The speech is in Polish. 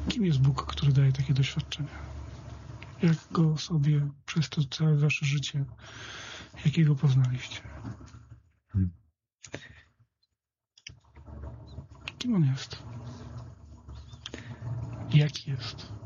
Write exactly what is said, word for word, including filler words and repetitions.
Kim jest Bóg, który daje takie doświadczenia? Jak Go sobie przez to całe wasze życie, jakiego poznaliście? Hmm. Kim On jest? Jaki jest?